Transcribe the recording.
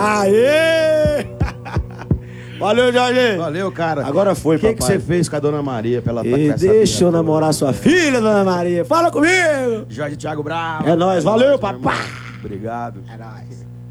Aê! Valeu, Jorge. Valeu, cara. Agora foi, papai. O que você fez com a dona Maria pra ela estar com essa Deixa filha eu namorar sua filha, dona Maria. Fala comigo. Jorge Thiago Bravo. É nóis. Valeu, papai. Obrigado. É nóis.